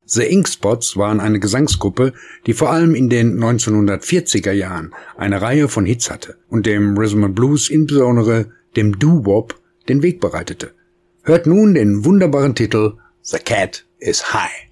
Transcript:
The Ink Spots waren eine Gesangsgruppe, die vor allem in den 1940er Jahren eine Reihe von Hits hatte und dem Rhythm and Blues, insbesondere dem Doo-Wop, den Weg bereitete. Hört nun den wunderbaren Titel The Cat is High.